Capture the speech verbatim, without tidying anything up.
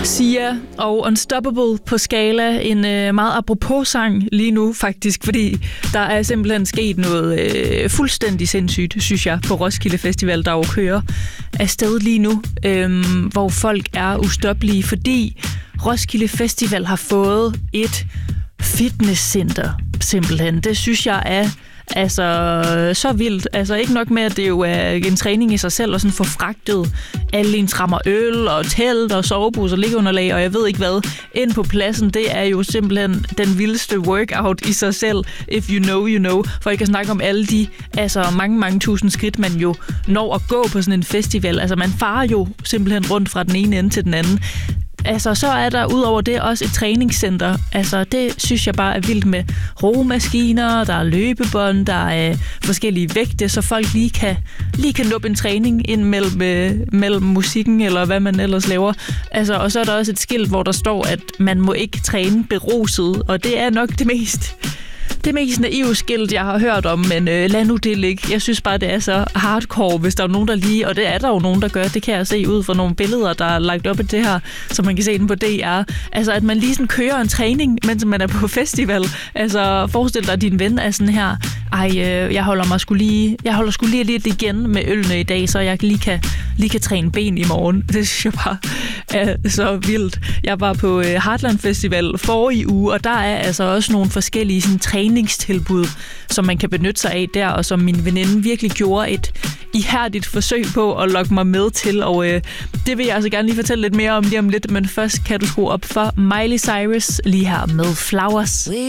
Sia og Unstoppable på Skala. En øh, meget apropos sang lige nu faktisk, fordi der er simpelthen sket noget øh, fuldstændig sindssygt, synes jeg, på Roskilde Festival, der jo kører afsted lige nu, øh, hvor folk er ustoppelige, fordi Roskilde Festival har fået et fitnesscenter, simpelthen. Det synes jeg er altså så vildt. Altså ikke nok med, at det jo er en træning i sig selv, og sådan få fragtet alle ens rammer øl og telt og sovebus og liggeunderlag, og jeg ved ikke hvad, ind på pladsen. Det er jo simpelthen den vildeste workout i sig selv, if you know, you know. For jeg kan snakke om alle de altså mange, mange tusind skridt, man jo når at gå på sådan en festival. Altså man farer jo simpelthen rundt fra den ene ende til den anden. Altså, så er der udover det også et træningscenter. Altså, det synes jeg bare er vildt med romaskiner, der er løbebånd, der er forskellige vægte, så folk lige kan, lige kan nuppe en træning ind mellem, øh, mellem musikken, eller hvad man ellers laver. Altså, og så er der også et skilt, hvor der står, at man må ikke træne beruset, og det er nok det mest... Det mest naive skilt, jeg har hørt om, men øh, lad nu det ligge. Jeg synes bare, det er så hardcore, hvis der er nogen, der lige... Og det er der jo nogen, der gør. Det kan jeg se ud fra nogle billeder, der er lagt op i det her, så man kan se den på D R. Altså, at man lige sådan kører en træning, mens man er på festival. Altså, forestil dig, at din ven er sådan her... Ej, øh, jeg holder mig sgu lige... Jeg holder sgu lige lidt igen med ølene i dag, så jeg lige kan, lige kan træne ben i morgen. Det synes jeg bare er så vildt. Jeg var på øh, Heartland Festival forrige uge, og der er altså også nogle forskellige sådan, træningstilbud, som man kan benytte sig af der, og som min veninde virkelig gjorde et ihærdigt forsøg på at lokke mig med til, og øh, det vil jeg altså gerne lige fortælle lidt mere om lige om lidt, men først kan du skrue op for Miley Cyrus lige her med Flowers.